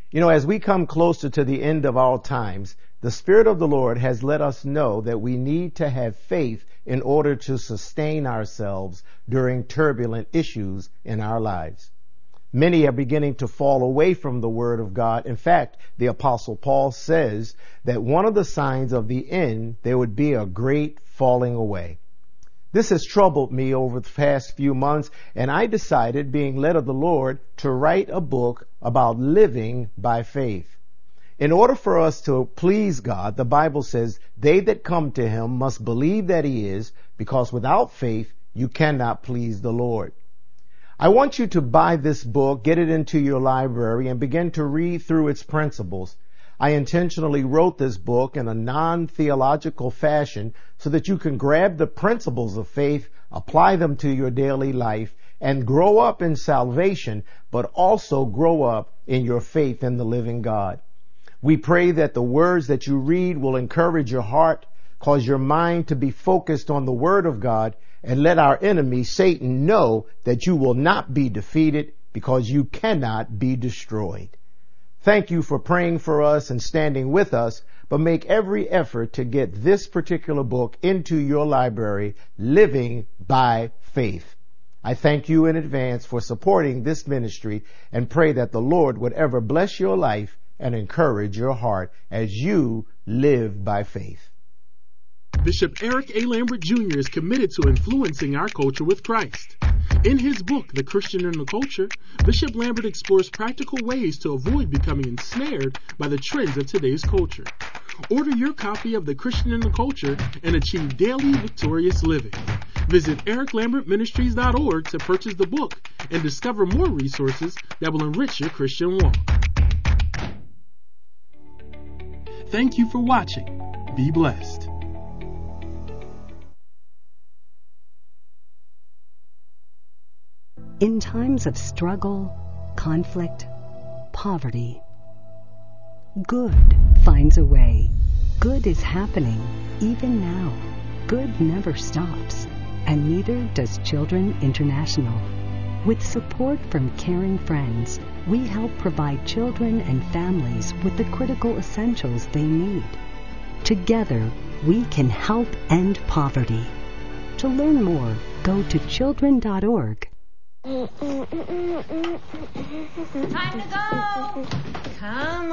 You know, as we come closer to the end of our times, the Spirit of the Lord has let us know that we need to have faith in order to sustain ourselves during turbulent issues in our lives. Many are beginning to fall away from the Word of God. In fact, the Apostle Paul says that one of the signs of the end, there would be a great falling away. This has troubled me over the past few months, and I decided, being led of the Lord, to write a book about living by faith. In order for us to please God, the Bible says, they that come to Him must believe that He is, because without faith you cannot please the Lord. I want you to buy this book, get it into your library, and begin to read through its principles. I intentionally wrote this book in a non-theological fashion so that you can grab the principles of faith, apply them to your daily life, and grow up in salvation, but also grow up in your faith in the living God. We pray that the words that you read will encourage your heart, cause your mind to be focused on the Word of God, and let our enemy, Satan, know that you will not be defeated because you cannot be destroyed. Thank you for praying for us and standing with us, but make every effort to get this particular book into your library, Living by Faith. I thank you in advance for supporting this ministry and pray that the Lord would ever bless your life and encourage your heart as you live by faith. Bishop Eric A. Lambert Jr. is committed to influencing our culture with Christ. In his book, The Christian and the Culture, Bishop Lambert explores practical ways to avoid becoming ensnared by the trends of today's culture. Order your copy of The Christian and the Culture and achieve daily victorious living. Visit ericlambertministries.org to purchase the book and discover more resources that will enrich your Christian walk. Thank you for watching. Be blessed. In times of struggle, conflict, poverty, good finds a way. Good is happening, even now. Good never stops, and neither does Children International. With support from caring friends, we help provide children and families with the critical essentials they need. Together, we can help end poverty. To learn more, go to children.org. Time to go! Come